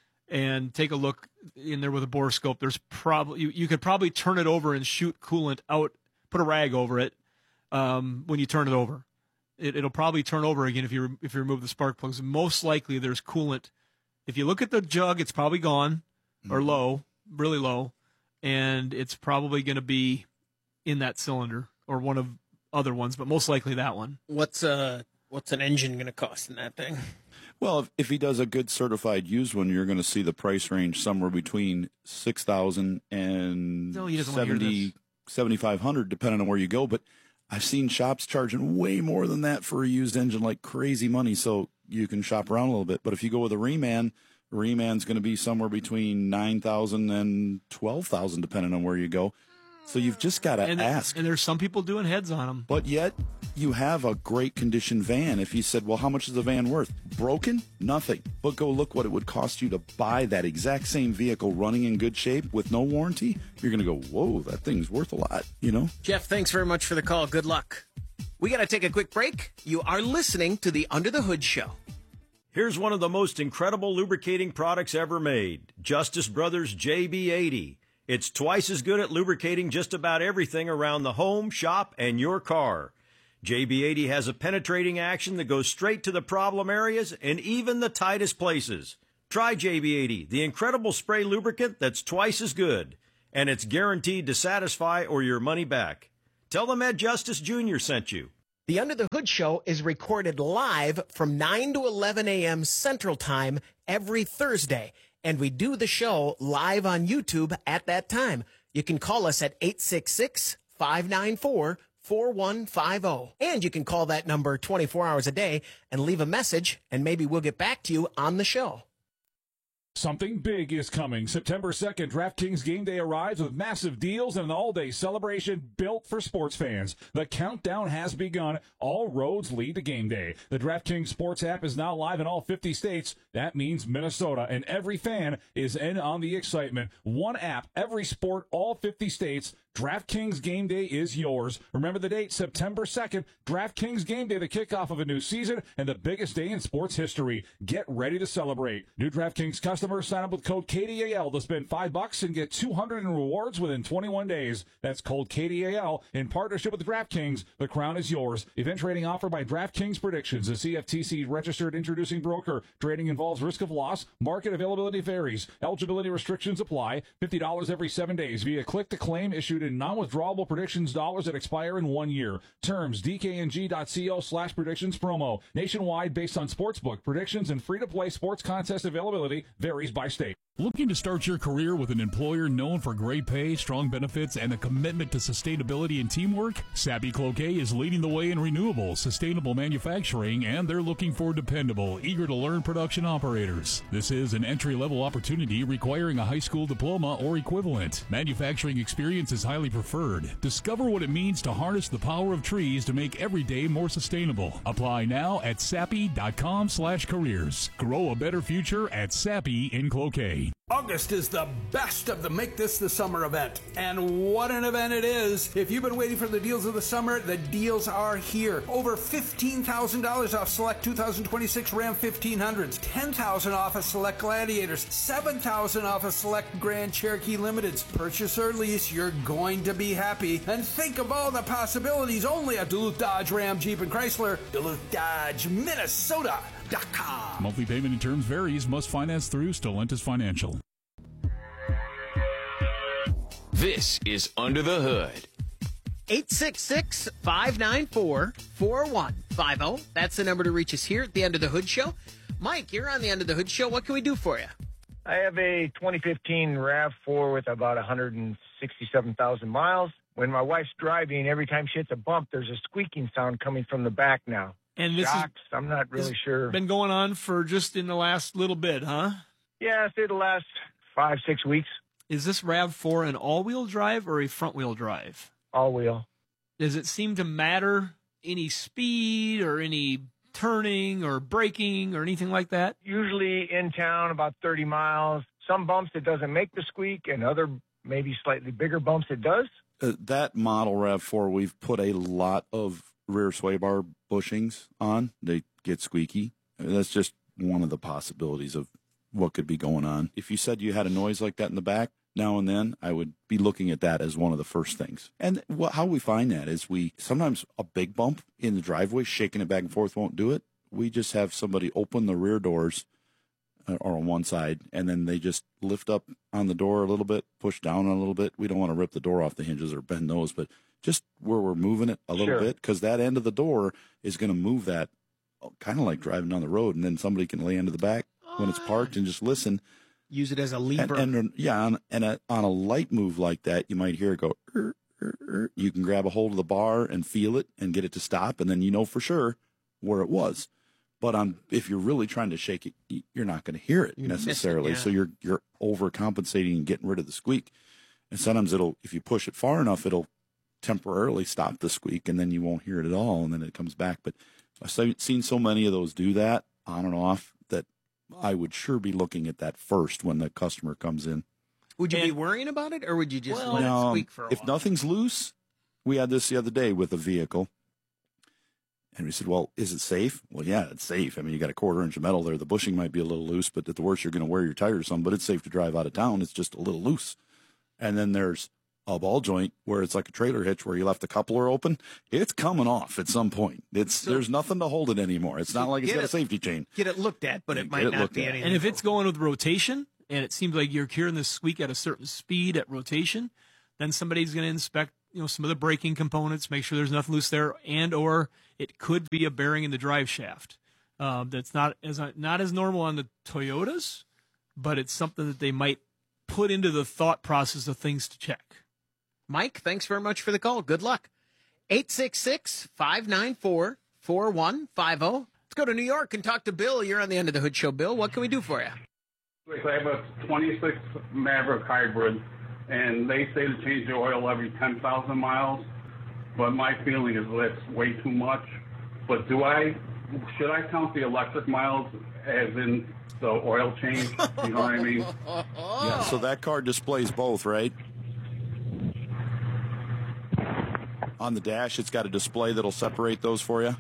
and take a look in there with a bore scope. There's probably you, you could probably turn it over and shoot coolant out. Put a rag over it um, when you turn it over. It, it'll probably turn over again if you if you remove the spark plugs. Most likely, there's coolant. If you look at the jug, it's probably gone or low, really low, and it's probably going to be in that cylinder or one of other ones, but most likely that one. What's uh what's an engine going to cost in that thing? Well, if, if he does a good certified used one, you're going to see the price range somewhere between six thousand and No, he doesn't wanna hear seventy, seventy-five hundred, depending on where you go. But I've seen shops charging way more than that for a used engine, like crazy money. So you can shop around a little bit. But if you go with a Reman, Reman's going to be somewhere between nine thousand and twelve thousand, depending on where you go. So you've just got to And, ask. and there's some people doing heads on them. But yet, you have a great condition van. If you said, well, how much is the van worth? Broken? Nothing. But go look what it would cost you to buy that exact same vehicle running in good shape with no warranty. You're going to go, whoa, that thing's worth a lot, you know? Jeff, thanks very much for the call. Good luck. We got to take a quick break. You are listening to the Under the Hood Show. Here's one of the most incredible lubricating products ever made, Justice Brothers J B eighty. It's twice as good at lubricating just about everything around the home, shop, and your car. J B eighty has a penetrating action that goes straight to the problem areas and even the tightest places. Try J B eighty, the incredible spray lubricant that's twice as good, and it's guaranteed to satisfy or your money back. Tell them Ed Justice Junior sent you. The Under the Hood Show is recorded live from nine to eleven a.m. Central Time every Thursday, and we do the show live on YouTube at that time. You can call us at eight six six, five nine four, four one five zero, and you can call that number twenty-four hours a day and leave a message, and maybe we'll get back to you on the show. Something big is coming. September second, DraftKings Game Day arrives with massive deals and an all-day celebration built for sports fans. The countdown has begun. All roads lead to Game Day. The DraftKings Sports app is now live in all fifty states. That means Minnesota, and every fan is in on the excitement. One app, every sport, all fifty states. DraftKings Game Day is yours. Remember the date, September second. DraftKings Game Day, the kickoff of a new season and the biggest day in sports history. Get ready to celebrate. New DraftKings customers sign up with code K D A L to spend five bucks and get two hundred in rewards within twenty-one days. That's code K D A L in partnership with DraftKings. The crown is yours. Event trading offered by DraftKings Predictions, a C F T C registered introducing broker. Trading involves risk of loss. Market availability varies. Eligibility restrictions apply. fifty dollars every seven days via click-to-claim issued in non-withdrawable predictions dollars that expire in one year. Terms, dkng.co slash predictions promo. Nationwide based on sportsbook predictions and free-to-play sports contest availability varies by state. Looking to start your career with an employer known for great pay, strong benefits, and a commitment to sustainability and teamwork? Sappi Cloquet is leading the way in renewable, sustainable manufacturing, and they're looking for dependable, eager-to-learn production operators. This is an entry-level opportunity requiring a high school diploma or equivalent. Manufacturing experience is highly preferred. Discover what it means to harness the power of trees to make every day more sustainable. Apply now at sappi.com slash careers. Grow a better future at Sappi in Cloquet. August is the best of the Make This the Summer event. And what an event it is. If you've been waiting for the deals of the summer, the deals are here. Over fifteen thousand dollars off select two thousand twenty-six Ram fifteen hundreds, ten thousand dollars off of select Gladiators, seven thousand dollars off of select Grand Cherokee Limiteds. Purchase or lease, you're going to be happy. And think of all the possibilities only at Duluth Dodge Ram Jeep and Chrysler. Duluth Dodge, Minnesota. Monthly payment and terms varies. Must finance through Stellantis Financial. This is Under the Hood. eight six six, five nine four, four one five zero. That's the number to reach us here at the Under the Hood Show. Mike, you're on the Under the Hood Show. What can we do for you? I have a twenty fifteen RAV four with about one hundred sixty-seven thousand miles. When my wife's driving, every time she hits a bump, there's a squeaking sound coming from the back now. And this Shocks, is, I'm not really sure. Been going on for just in the last little bit, huh? Yeah, say the last five, six weeks. Is this RAV four an all-wheel drive or a front-wheel drive? All-wheel. Does it seem to matter any speed or any turning or braking or anything like that? Usually in town, about thirty miles. Some bumps it doesn't make the squeak, and other maybe slightly bigger bumps it does. Uh, that model RAV four, we've put a lot of rear sway bar bushings on. They get squeaky. That's just one of the possibilities of what could be going on. If you said you had a noise like that in the back now and then, I would be looking at that as one of the first things. And what, how we find that is we sometimes a big bump in the driveway, shaking it back and forth won't do it. We just have somebody open the rear doors uh, or on one side, and then they just lift up on the door a little bit, push down a little bit. We don't want to rip the door off the hinges or bend those, but just where we're moving it a little Sure. bit, because that end of the door is going to move that, kind of like driving down the road, and then somebody can lay into the back when it's parked and just listen. Use it as a lever. And, and yeah, on, and a, on a light move like that, you might hear it go, er, er, er. You can grab a hold of the bar and feel it and get it to stop, and then you know for sure where it was. But on if you're really trying to shake it, you're not going to hear it You're necessarily. missing, yeah. So you're you're overcompensating and getting rid of the squeak. And sometimes it'll, if you push it far enough, it'll temporarily stop the squeak, and then you won't hear it at all, and then it comes back. But I've seen so many of those do that on and off that I would sure be looking at that first when the customer comes in. Would you be worrying about it, or would you just let No, it squeak for a if while? nothing's loose, we had this the other day with a vehicle. And we said, well, is it safe? Well, yeah, it's safe. I mean, you got a quarter inch of metal there. The bushing might be a little loose, but at the worst, you're going to wear your tires some, but it's safe to drive out of town. It's just a little loose. And then there's a ball joint where it's like a trailer hitch where you left the coupler open. It's coming off at some point. It's so, there's nothing to hold it anymore. It's so not like it's got it, a safety chain. Get it looked at, but it might not be anything. And if it's going with rotation, and it seems like you're hearing this squeak at a certain speed at rotation, then somebody's going to inspect, you know, some of the braking components, make sure there's nothing loose there, and or it could be a bearing in the drive shaft. Uh, that's not as not as normal on the Toyotas, but it's something that they might put into the thought process of things to check. Mike, thanks very much for the call. Good luck. eight six six, five nine four, four one five zero. Let's go to New York and talk to Bill. You're on the End of the Hood Show. Bill, what can we do for you? I have a twenty-six Maverick hybrid, and they say to change the oil every ten thousand miles, but my feeling is that's way too much. But do I, should I count the electric miles as in the oil change? You know what I mean? Yeah, so that car displays both, right? On the dash, it's got a display that'll separate those for you?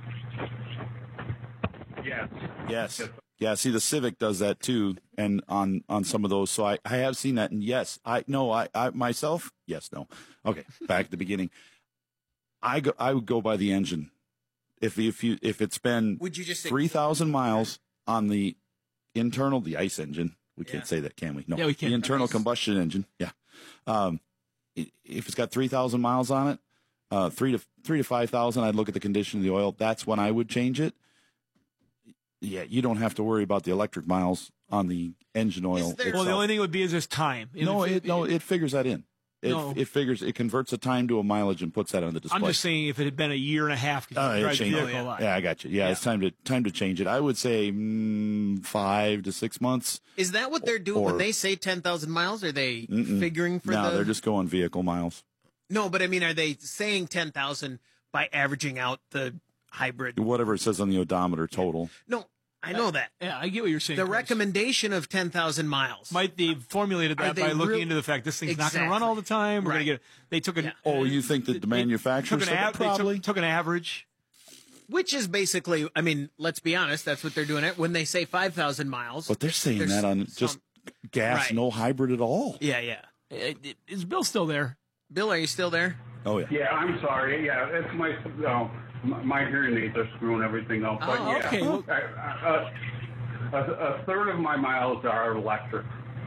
Yes. Yes. Yeah, see, the Civic does that too, and on, on some of those. So I, I have seen that, and yes, I no, I, I myself, yes, no. Okay, back at the beginning. I go, I would go by the engine. If if you if it's been would you just say three thousand miles on the internal, the ICE engine, we Yeah. can't say that, can we? No, Yeah, we can. The internal combustion engine, yeah. Um, i- if it's got three thousand miles on it, uh, three to three to five thousand, I'd look at the condition of the oil. That's when I would change it. Yeah, you don't have to worry about the electric miles on the engine oil. Well, the itself. only thing would be is just time. No, If it, no, it figures that in. It, No. it figures it converts the time to a mileage and puts that on the display. I'm just saying if it had been a year and a half, 'cause Oh, you it drive the changed. vehicle a lot. Yeah, I got you. Yeah, it's time to time to change it. I would say mm, five to six months. Is that what they're doing Or- when they say ten thousand miles? Are they Mm-mm. figuring for no, the... they're just going vehicle miles. No, but I mean, are they saying ten thousand by averaging out the hybrid? Whatever it says on the odometer total. No, I know that. Yeah, I get what you're saying. The Chris. recommendation of ten thousand miles. Might they formulated Are that they by looking real- into the fact this thing's not going Exactly. to run all the time. We're Right. going to get. They took an. Oh, you think that the manufacturer took an said that? av- they took- Probably. took an average. Which is basically, I mean, let's be honest, that's what they're doing it when they say five thousand miles. But they're saying there's that on some- just gas, Right. no hybrid at all. Yeah, yeah. Is Bill still there? Bill, are you still there? Oh, yeah. Yeah, I'm sorry. Yeah, it's my, no, my my hearing aids are screwing everything up. But Oh, yeah, okay. Well- I- I- a, a third of my miles are electric.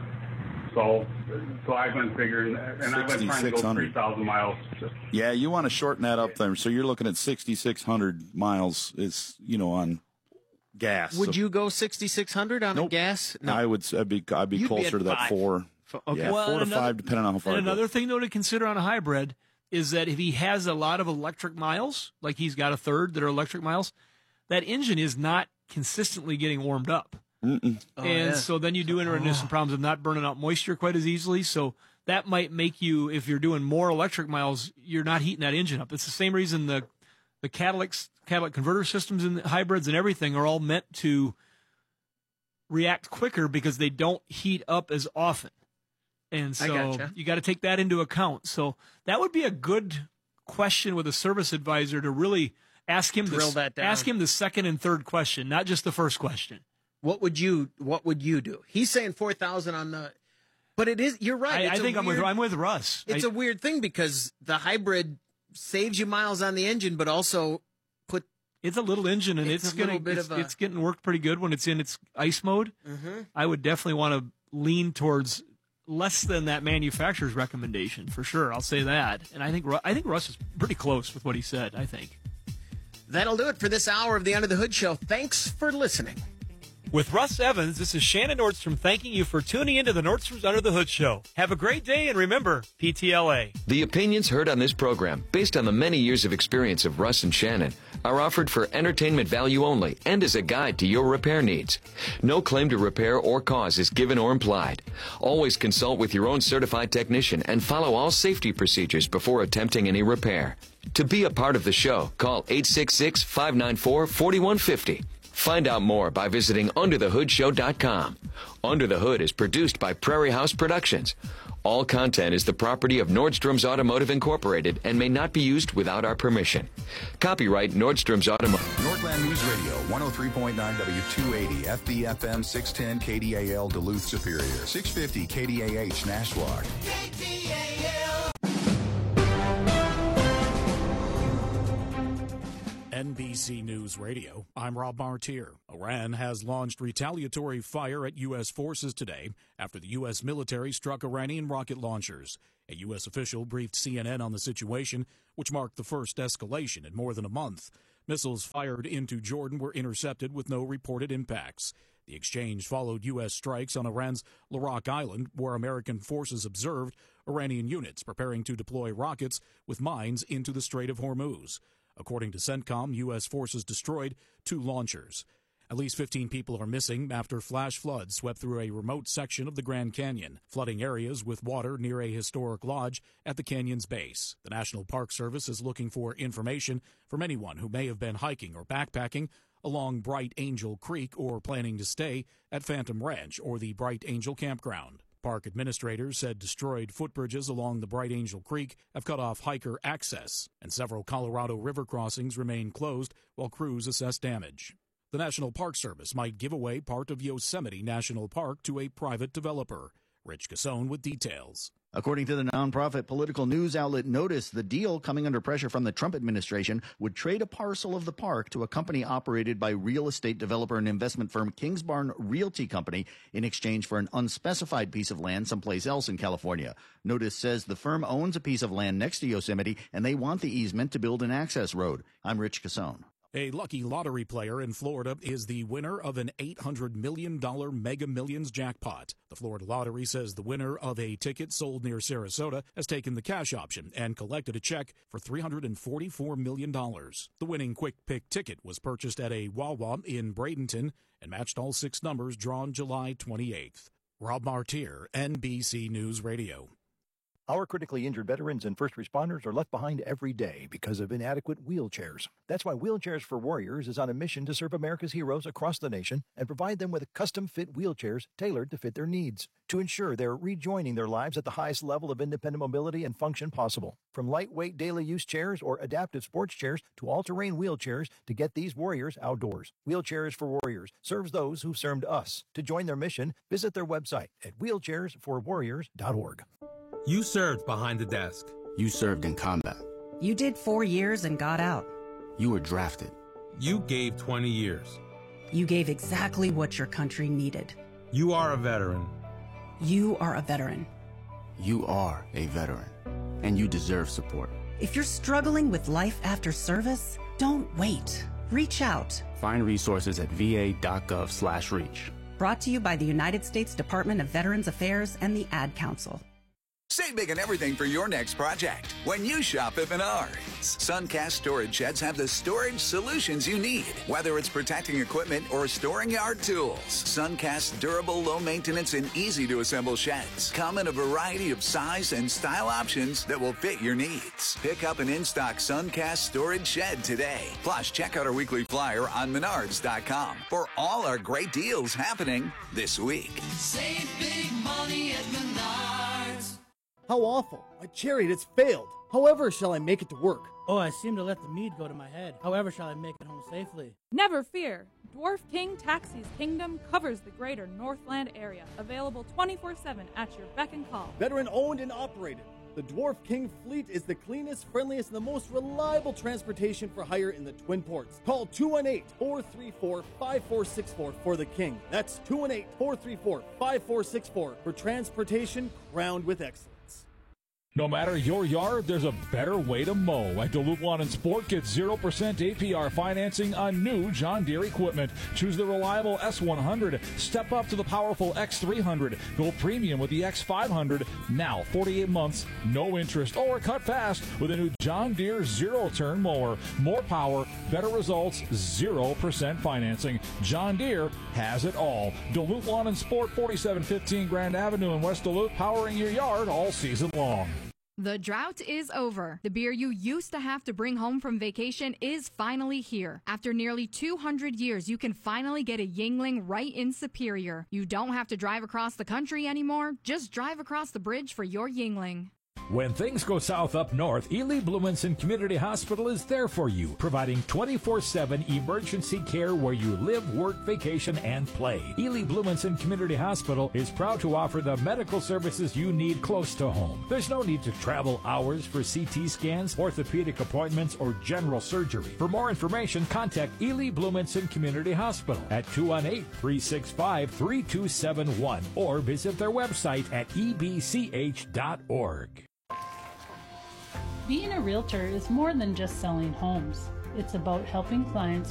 So, so I've been figuring, and I've been trying to go sixty-six hundred. three thousand miles. Yeah, you want to shorten that up there. So you're looking at sixty-six hundred miles is, you know, on gas. Would So you go sixty-six hundred on a Nope. gas? I would, I'd be, I'd be You'd be closer at to that five. four. F- okay. Yeah, Well, four to another- five, depending on how far And I go. another thing, though, to consider on a hybrid is that if he has a lot of electric miles, like he's got a third that are electric miles, that engine is not consistently getting warmed up. Mm-mm. Oh, and yeah. so then you do enter into some problems of not burning out moisture quite as easily. So that might make you, if you're doing more electric miles, you're not heating that engine up. It's the same reason the the catalytic catalytic converter systems in the hybrids and everything are all meant to react quicker because they don't heat up as often. And I so gotcha. you got to take that into account. So that would be a good question with a service advisor to really ask him Drill the, that down. ask him the second and third question, not just the first question. What would you What would you do? He's saying four thousand on the, but it is. You're right. I, It's I a think I'm with weird- I'm with Russ. It's I- a weird thing because the hybrid saves you miles on the engine, but also put. It's a little engine, and It's it's, a getting little bit it's, of a- it's getting worked pretty good when it's in its ice mode. Mhm. I would definitely want to lean towards less than that manufacturer's recommendation for sure. I'll say that, and I think Ru- I think Russ is pretty close with what he said. I think. That'll do it for this hour of the Under the Hood Show. Thanks for listening. With Russ Evans, this is Shannon Nordstrom thanking you for tuning into the Nordstrom's Under the Hood Show. Have a great day, and remember, P T L A. The opinions heard on this program, based on the many years of experience of Russ and Shannon, are offered for entertainment value only and as a guide to your repair needs. No claim to repair or cause is given or implied. Always consult with your own certified technician and follow all safety procedures before attempting any repair. To be a part of the show, call eight six six, five nine four, four one five zero. Find out more by visiting under the hood show dot com. Under the Hood is produced by Prairie House Productions. All content is the property of Nordstrom's Automotive Incorporated and may not be used without our permission. Copyright Nordstrom's Automotive. Northland News Radio, one oh three point nine W two eighty, F B F M six ten K D A L Duluth Superior, six fifty K D A H Nashwauk. K D A L. N B C News Radio, I'm Rob Martier. Iran has launched retaliatory fire at U S forces today after the U S military struck Iranian rocket launchers. A U S official briefed C N N on the situation, which marked the first escalation in more than a month. Missiles fired into Jordan were intercepted with no reported impacts. The exchange followed U S strikes on Iran's Larak Island, where American forces observed Iranian units preparing to deploy rockets with mines into the Strait of Hormuz. According to CENTCOM, U S forces destroyed two launchers. At least fifteen people are missing after flash floods swept through a remote section of the Grand Canyon, flooding areas with water near a historic lodge at the canyon's base. The National Park Service is looking for information from anyone who may have been hiking or backpacking along Bright Angel Creek or planning to stay at Phantom Ranch or the Bright Angel Campground. Park administrators said destroyed footbridges along the Bright Angel Creek have cut off hiker access, and several Colorado River crossings remain closed while crews assess damage. The National Park Service might give away part of Yosemite National Park to a private developer. Rich Cassone with details. According to the nonprofit political news outlet Notice, the deal, coming under pressure from the Trump administration, would trade a parcel of the park to a company operated by real estate developer and investment firm Kingsbarn Realty Company in exchange for an unspecified piece of land someplace else in California. Notice says the firm owns a piece of land next to Yosemite, and they want the easement to build an access road. I'm Rich Cassone. A lucky lottery player in Florida is the winner of an eight hundred million dollars Mega Millions jackpot. The Florida Lottery says the winner of a ticket sold near Sarasota has taken the cash option and collected a check for three hundred forty-four million dollars. The winning Quick Pick ticket was purchased at a Wawa in Bradenton and matched all six numbers drawn July twenty-eighth. Rob Martier, N B C News Radio. Our critically injured veterans and first responders are left behind every day because of inadequate wheelchairs. That's why Wheelchairs for Warriors is on a mission to serve America's heroes across the nation and provide them with custom-fit wheelchairs tailored to fit their needs to ensure they're rejoining their lives at the highest level of independent mobility and function possible. From lightweight daily use chairs or adaptive sports chairs to all-terrain wheelchairs to get these warriors outdoors. Wheelchairs for Warriors serves those who've served us. To join their mission, visit their website at wheelchairs for warriors dot org. You served behind the desk. You served in combat. You did four years and got out. You were drafted. You gave twenty years. You gave exactly what your country needed. You are a veteran. You are a veteran. You are a veteran, and you deserve support. If you're struggling with life after service, don't wait. Reach out. Find resources at v a dot gov slash reach. Brought to you by the United States Department of Veterans Affairs and the Ad Council. Save big on everything for your next project when you shop at Menards. Suncast storage sheds have the storage solutions you need, whether it's protecting equipment or storing yard tools. Suncast's durable, low-maintenance, and easy-to-assemble sheds come in a variety of size and style options that will fit your needs. Pick up an in-stock Suncast storage shed today. Plus, check out our weekly flyer on menards dot com for all our great deals happening this week. Save big money at Menards. How awful. My chariot has failed. However shall I make it to work? Oh, I seem to let the mead go to my head. However shall I make it home safely? Never fear. Dwarf King Taxis Kingdom covers the greater Northland area. Available twenty-four seven at your beck and call. Veteran owned and operated. The Dwarf King fleet is the cleanest, friendliest, and the most reliable transportation for hire in the Twin Ports. Call two one eight, four three four, five four six four for the King. That's two one eight, four three four, five four six four for transportation crowned with excellence. No matter your yard, there's a better way to mow. At Duluth Lawn and Sport, get zero percent A P R financing on new John Deere equipment. Choose the reliable S one hundred. Step up to the powerful X three hundred. Go premium with the X five hundred. Now, forty-eight months, no interest, or cut fast with a new John Deere zero-turn mower. More power, better results, zero percent financing. John Deere has it all. Duluth Lawn and Sport, forty-seven fifteen Grand Avenue in West Duluth, powering your yard all season long. The drought is over. The beer you used to have to bring home from vacation is finally here. After nearly two hundred years, you can finally get a Yuengling right in Superior. You don't have to drive across the country anymore. Just drive across the bridge for your Yuengling. When things go south up north, Ely Blumenson Community Hospital is there for you, providing twenty-four seven emergency care where you live, work, vacation, and play. Ely Blumenson Community Hospital is proud to offer the medical services you need close to home. There's no need to travel hours for C T scans, orthopedic appointments, or general surgery. For more information, contact Ely Blumenson Community Hospital at two one eight, three six five, three two seven one or visit their website at e b c h dot org. Being a realtor is more than just selling homes. It's about helping clients